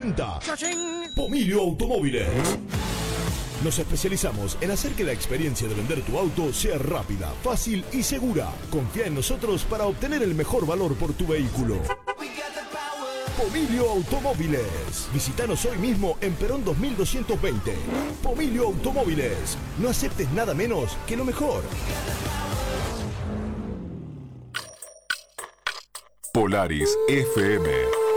presenta Pomilio Automóviles. Nos especializamos en hacer que la experiencia de vender tu auto sea rápida, fácil y segura. Confía en nosotros para obtener el mejor valor por tu vehículo. Pomilio Automóviles. Visítanos hoy mismo en Perón 2220. Pomilio Automóviles. No aceptes nada menos que lo mejor. Polaris FM